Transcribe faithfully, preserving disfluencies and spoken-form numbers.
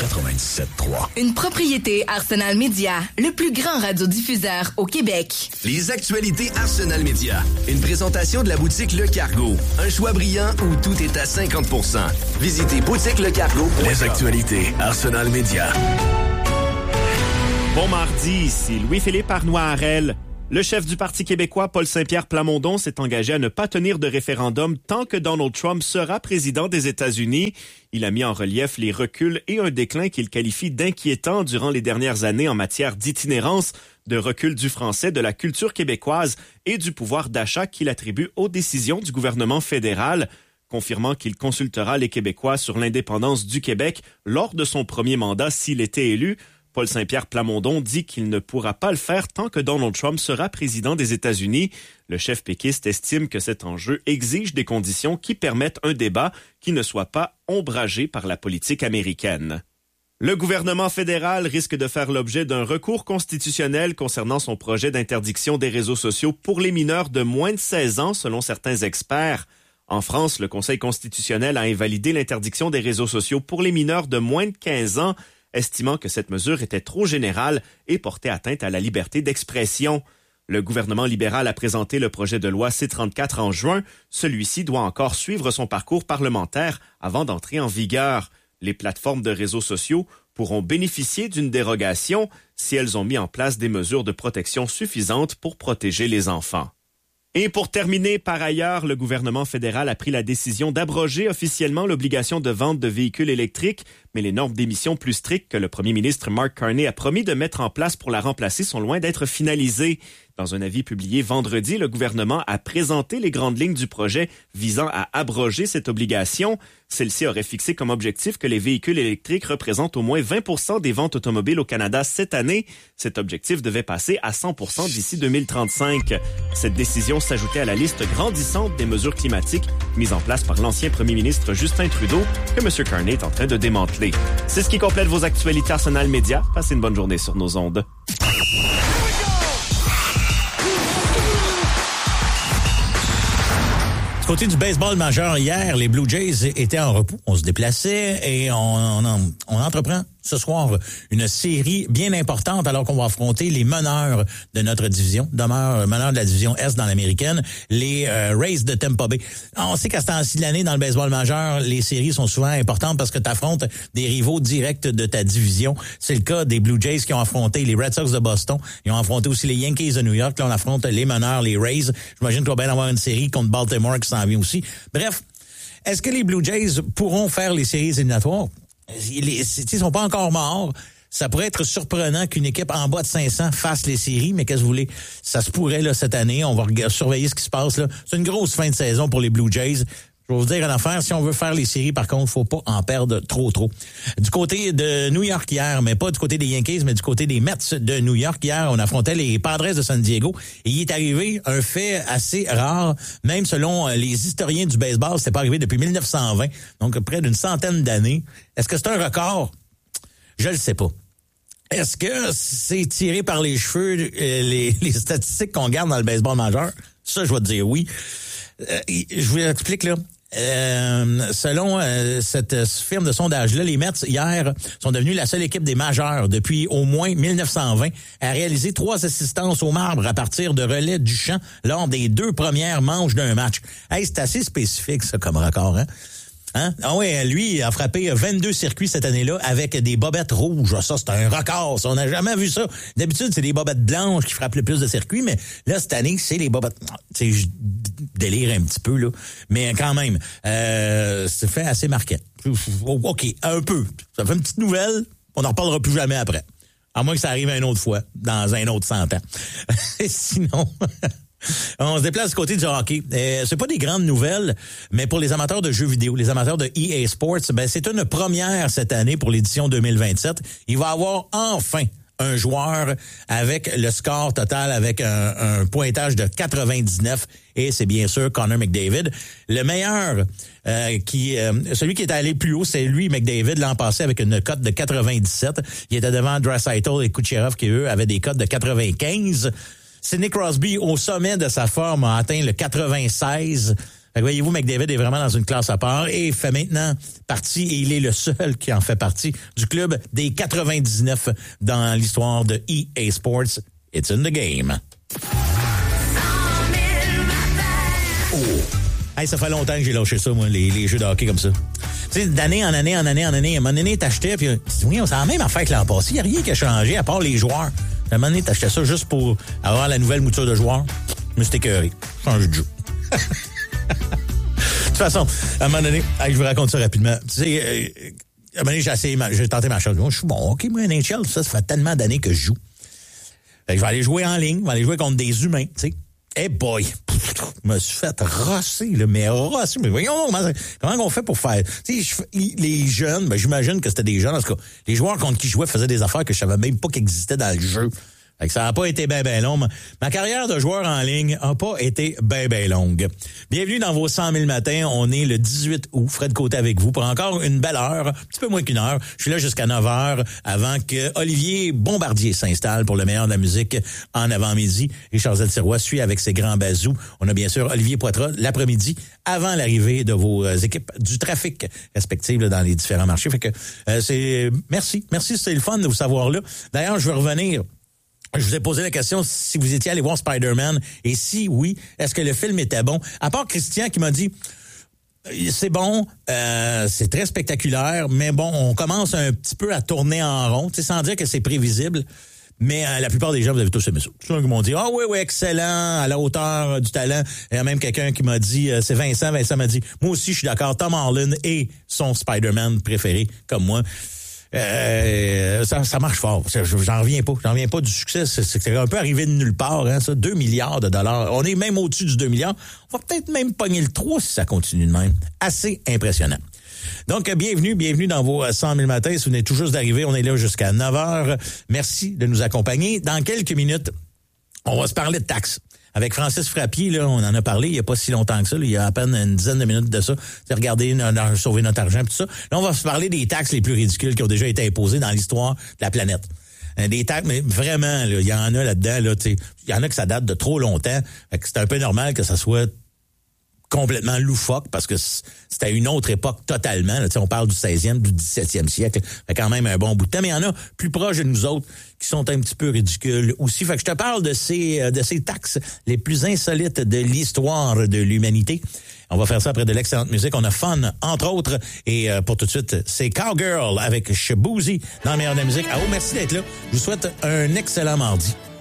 quatre-vingt-dix-sept trois. Une propriété Arsenal Média, le plus grand radiodiffuseur au Québec. Les actualités Arsenal Média. Une présentation de la boutique Le Cargo. Un choix brillant où tout est à cinquante pour cent. Visitez boutique le cargo point com. Les actualités Arsenal Média. Bon mardi, ici Louis-Philippe Arnois-Harel. Le chef du Parti québécois, Paul Saint-Pierre Plamondon, s'est engagé à ne pas tenir de référendum tant que Donald Trump sera président des États-Unis. Il a mis en relief les reculs et un déclin qu'il qualifie d'inquiétant durant les dernières années en matière d'itinérance, de recul du français, de la culture québécoise et du pouvoir d'achat qu'il attribue aux décisions du gouvernement fédéral. Confirmant qu'il consultera les Québécois sur l'indépendance du Québec lors de son premier mandat s'il était élu, Paul Saint-Pierre Plamondon dit qu'il ne pourra pas le faire tant que Donald Trump sera président des États-Unis. Le chef péquiste estime que cet enjeu exige des conditions qui permettent un débat qui ne soit pas ombragé par la politique américaine. Le gouvernement fédéral risque de faire l'objet d'un recours constitutionnel concernant son projet d'interdiction des réseaux sociaux pour les mineurs de moins de seize ans, selon certains experts. En France, le Conseil constitutionnel a invalidé l'interdiction des réseaux sociaux pour les mineurs de moins de quinze ans, estimant que cette mesure était trop générale et portait atteinte à la liberté d'expression. Le gouvernement libéral a présenté le projet de loi C trente-quatre en juin. Celui-ci doit encore suivre son parcours parlementaire avant d'entrer en vigueur. Les plateformes de réseaux sociaux pourront bénéficier d'une dérogation si elles ont mis en place des mesures de protection suffisantes pour protéger les enfants. Et pour terminer, par ailleurs, le gouvernement fédéral a pris la décision d'abroger officiellement l'obligation de vente de véhicules électriques, mais les normes d'émissions plus strictes que le premier ministre Mark Carney a promis de mettre en place pour la remplacer sont loin d'être finalisées. Dans un avis publié vendredi, le gouvernement a présenté les grandes lignes du projet visant à abroger cette obligation. Celle-ci aurait fixé comme objectif que les véhicules électriques représentent au moins vingt pour cent des ventes automobiles au Canada cette année. Cet objectif devait passer à cent pour cent d'ici deux mille trente-cinq. Cette décision s'ajoutait à la liste grandissante des mesures climatiques mises en place par l'ancien premier ministre Justin Trudeau que M. Carney est en train de démanteler. C'est ce qui complète vos actualités Arsenal Média. Passez une bonne journée sur nos ondes. Du côté du baseball majeur, hier, les Blue Jays étaient en repos. On se déplaçait et on, on, on entreprend ce soir une série bien importante alors qu'on va affronter les meneurs de notre division, demeure meneurs de la division Est dans l'américaine, les euh, Rays de Tampa Bay. On sait qu'à ce temps-ci de l'année, dans le baseball majeur, les séries sont souvent importantes parce que tu affrontes des rivaux directs de ta division. C'est le cas des Blue Jays qui ont affronté les Red Sox de Boston. Ils ont affronté aussi les Yankees de New York. Là, on affronte les meneurs, les Rays. J'imagine qu'il va bien avoir une série contre Baltimore qui s'en vient aussi. Bref, est-ce que les Blue Jays pourront faire les séries éliminatoires? Ils ne sont pas encore morts. Ça pourrait être surprenant qu'une équipe en bas de cinq cents fasse les séries, mais qu'est-ce que vous voulez? Ça se pourrait là cette année. On va regarder, surveiller ce qui se passe là. C'est une grosse fin de saison pour les Blue Jays. Je vais vous dire une affaire, si on veut faire les séries, par contre, faut pas en perdre trop, trop. Du côté de New York hier, mais pas du côté des Yankees, mais du côté des Mets de New York hier, on affrontait les Padres de San Diego. Et il est arrivé un fait assez rare, même selon les historiens du baseball, c'était pas arrivé depuis mille neuf cent vingt, donc près d'une centaine d'années. Est-ce que c'est un record? Je le sais pas. Est-ce que c'est tiré par les cheveux euh, les, les statistiques qu'on garde dans le baseball majeur? Ça, je vais te dire oui. Euh, je vous explique là. Euh, selon euh, cette firme de sondage-là, les Mets, hier, sont devenus la seule équipe des majeurs depuis au moins mille neuf cent vingt à réaliser trois assistances au marbre à partir de relais du champ lors des deux premières manches d'un match. Hey, c'est assez spécifique, ça, comme record, hein? Hein? Ah oui, lui, il a frappé vingt-deux circuits cette année-là avec des bobettes rouges. Ça, c'est un record. Ça. On n'a jamais vu ça. D'habitude, c'est des bobettes blanches qui frappent le plus de circuits, mais là, cette année, c'est les bobettes... Tu sais, je délire un petit peu, là. Mais quand même, euh, c'est fait assez marquant. OK, un peu. Ça fait une petite nouvelle. On n'en reparlera plus jamais après. À moins que ça arrive une autre fois, dans un autre cent ans. Sinon... On se déplace du côté du hockey. Euh, c'est pas des grandes nouvelles, mais pour les amateurs de jeux vidéo, les amateurs de E A Sports, ben c'est une première cette année pour l'édition deux mille vingt-sept. Il va y avoir enfin un joueur avec le score total avec un, un pointage de quatre-vingt-dix-neuf et c'est bien sûr Connor McDavid. Le meilleur, euh, qui, euh, celui qui est allé plus haut, c'est lui, McDavid, l'an passé avec une cote de quatre-vingt-dix-sept. Il était devant Draisaitl et Kucherov qui, eux, avaient des cotes de quatre-vingt-quinze. Sidney Crosby, au sommet de sa forme, a atteint le quatre-vingt-seize. Fait que voyez-vous, McDavid est vraiment dans une classe à part et fait maintenant partie, et il est le seul qui en fait partie, du club des quatre-vingt-dix-neuf dans l'histoire de E A Sports. It's in the game. Oh. Hey, ça fait longtemps que j'ai lâché ça, moi, les, les jeux de hockey comme ça. Tu sais, d'année en année, en année, en année, à un moment donné, t'achetais, puis tu dis, oui, c'est la même affaire que l'an passé. Il n'y a rien qui a changé, à part les joueurs. À un moment donné, t'achetais ça juste pour avoir la nouvelle mouture de joueurs. Mais c'était écœuré. Changer de jeu. De toute façon, à un moment donné, hey, je vous raconte ça rapidement. Tu sais, euh, à un moment donné, j'ai essayé, ma, j'ai tenté ma chance. Moi, je suis bon, OK, moi, N H L, ça, ça fait tellement d'années que je joue. Fait que je vais aller jouer en ligne, je vais aller jouer contre des humains, tu sais. Eh hey boy, je me suis fait rosser, là, mais rosser. Mais voyons, comment, comment on fait pour faire? Tu sais, les jeunes, ben, j'imagine que c'était des jeunes, en tout cas, les joueurs contre qui je jouais faisaient des affaires que je savais même pas qu'ils existaient dans le jeu. Fait que ça n'a pas été ben ben long. Ma carrière de joueur en ligne n'a pas été ben ben longue. Bienvenue dans vos cent mille matins. On est le dix-huit août. Fred Côté avec vous pour encore une belle heure, un petit peu moins qu'une heure. Je suis là jusqu'à neuf heures avant que Olivier Bombardier s'installe pour le meilleur de la musique en avant-midi. Richard Zelle-Sirois suit avec ses grands bazous. On a bien sûr Olivier Poitras l'après-midi avant l'arrivée de vos équipes du trafic respectives dans les différents marchés. Fait que euh, c'est merci. Merci, c'était le fun de vous savoir là. D'ailleurs, je vais revenir. Je vous ai posé la question si vous étiez allé voir Spider-Man et si oui, est-ce que le film était bon? À part Christian qui m'a dit c'est bon, euh, c'est très spectaculaire, mais bon, on commence un petit peu à tourner en rond, tu sais, sans dire que c'est prévisible. Mais euh, la plupart des gens, vous avez tous aimé ça. Tous ceux qui m'ont dit, ah oui, oui, excellent, à la hauteur euh, du talent. Il y a même quelqu'un qui m'a dit, euh, c'est Vincent, Vincent m'a dit, moi aussi, je suis d'accord, Tom Holland est son Spider-Man préféré, comme moi. Euh, ça, ça marche fort. J'en reviens pas. J'en reviens pas du succès. C'est, c'est un peu arrivé de nulle part, hein, ça. deux milliards de dollars. On est même au-dessus du deux milliards. On va peut-être même pogner le trois si ça continue de même. Assez impressionnant. Donc, bienvenue, bienvenue dans vos cent mille matins. Si vous venez tout juste d'arriver, on est là jusqu'à neuf heures. Merci de nous accompagner. Dans quelques minutes, on va se parler de taxes. Avec Francis Frappier, là, on en a parlé il y a pas si longtemps que ça, là, il y a à peine une dizaine de minutes de ça. C'est regarder, sauver notre argent, tout ça. Là, on va se parler des taxes les plus ridicules qui ont déjà été imposées dans l'histoire de la planète. Des taxes, mais vraiment, il y en a là-dedans, là, tu sais, il y en a que ça date de trop longtemps. Fait que c'est un peu normal que ça soit complètement loufoque parce que c'était une autre époque totalement. Là, on parle du seizième, du dix-septième siècle. Fait quand même un bon bout de temps. Mais il y en a plus proches de nous autres qui sont un petit peu ridicules aussi. Fait que je te parle de ces, de ces taxes les plus insolites de l'histoire de l'humanité. On va faire ça après de l'excellente musique. On a Fun, entre autres. Et euh, pour tout de suite, c'est Cowgirl avec Shaboozey dans le meilleur de la musique. Ah oh, merci d'être là. Je vous souhaite un excellent mardi.